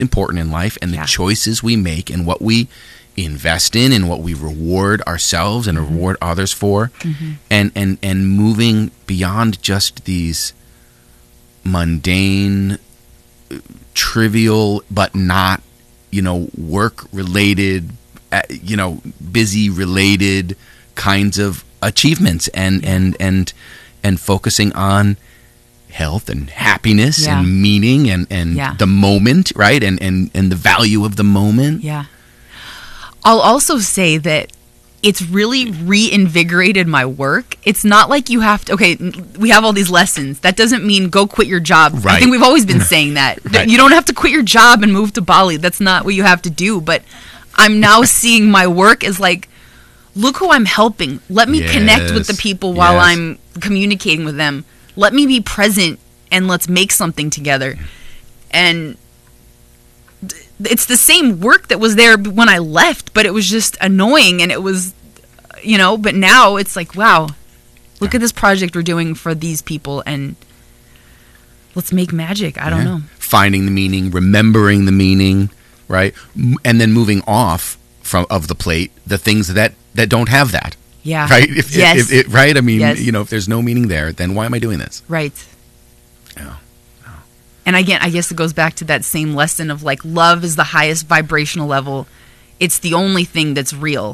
important in life, and the choices we make and what we invest in and what we reward ourselves and reward others for, and moving beyond just these mundane, trivial, but not, work related, busy related kinds of achievements, and focusing on health and happiness and meaning and the moment, right? And the value of the moment. Yeah. I'll also say that it's really reinvigorated my work. It's not like you have to, we have all these lessons. That doesn't mean go quit your job. Right. I think we've always been saying that. Right. You don't have to quit your job and move to Bali. That's not what you have to do. But I'm now seeing my work as like, look who I'm helping. Let me connect with the people while I'm communicating with them. Let me be present and let's make something together. And it's the same work that was there when I left, but it was just annoying, and it was, but now it's like, wow, look at this project we're doing for these people, and let's make magic. I don't know. Finding the meaning, remembering the meaning, right? And then moving off of the plate the things that don't have that. Yeah. Right? Right? I mean, Yes. if there's no meaning there, then why am I doing this? Right. Yeah. And again, I guess it goes back to that same lesson of like, love is the highest vibrational level. It's the only thing that's real.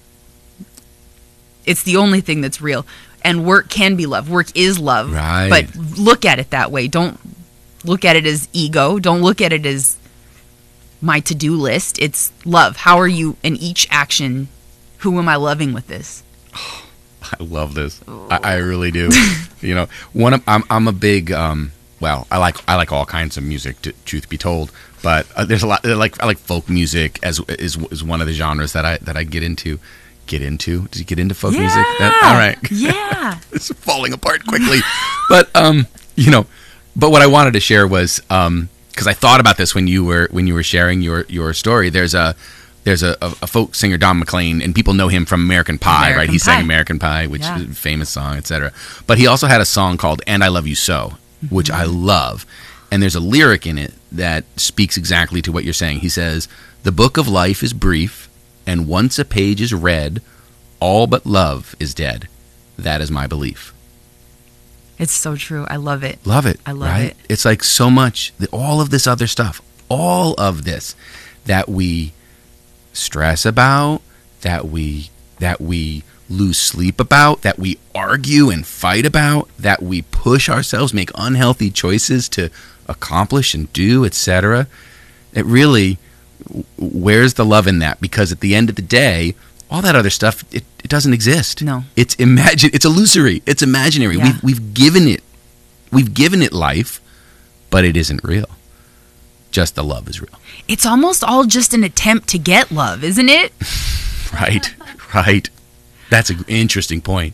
It's the only thing that's real. And work can be love. Work is love. Right. But look at it that way. Don't look at it as ego. Don't look at it as my to-do list. It's love. How are you in each action? Who am I loving with this? I love this. I really do. I'm a big I like all kinds of music, truth be told, but there's a lot. I like folk music is one of the genres that I get into. Did you get into folk music? All right. Yeah. It's falling apart quickly. But but what I wanted to share was because I thought about this when you were sharing your story. There's a folk singer, Don McLean, and people know him from American Pie, right? He sang American Pie, which is a famous song, etc. But he also had a song called "And I Love You So," which I love. And there's a lyric in it that speaks exactly to what you're saying. He says, "The book of life is brief, and once a page is read, all but love is dead. That is my belief." It's so true. I love it. Love it. I love right? it. It's like so much, all of this other stuff, all of this that we stress about, that we lose sleep about, that we argue and fight about, that we push ourselves, make unhealthy choices to accomplish and do, etc. It really, where's the love in that? Because at the end of the day, all that other stuff, it doesn't exist. No. It's illusory. It's imaginary. Yeah. We've given it life, but it isn't real. Just the love is real. It's almost all just an attempt to get love, isn't it? Right. That's an interesting point.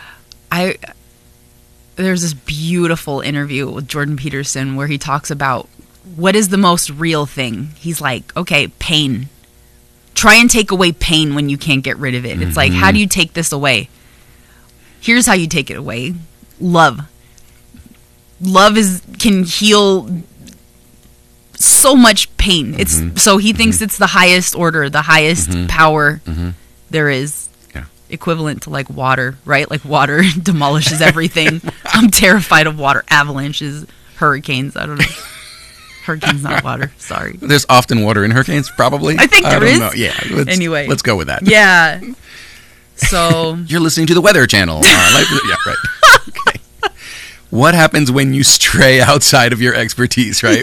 There's this beautiful interview with Jordan Peterson where he talks about what is the most real thing. He's like, okay, pain. Try and take away pain when you can't get rid of it. It's like, how do you take this away? Here's how you take it away. Love. Love can heal so much pain. So he thinks it's the highest order, the highest power there is. Yeah. Equivalent to like water, right? Like water demolishes everything. I'm terrified of water. Avalanches, hurricanes. I don't know. Hurricane's not water. Sorry. There's often water in hurricanes, probably. I think there is. Know. Yeah. Anyway. Let's go with that. Yeah. So. You're listening to the Weather Channel. Yeah, right. Okay. What happens when you stray outside of your expertise, right?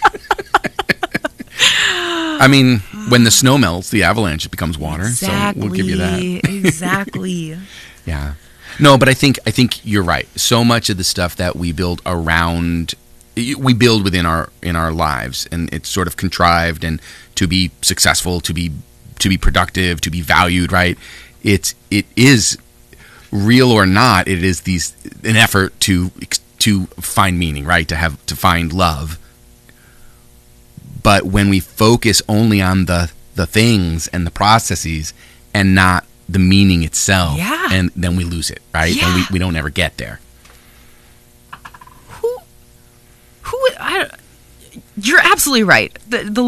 I mean, when the snow melts, the avalanche becomes water. Exactly. So we'll give you that. Exactly. Yeah. No, but I think you're right. So much of the stuff that we build around, we build within our lives, and it's sort of contrived and to be successful, to be productive, to be valued, right? It is real or not. It is an effort to find meaning, right? To find love. But when we focus only on the things and the processes and not the meaning itself, and then we lose it, right? Yeah. And we don't ever You're absolutely right. The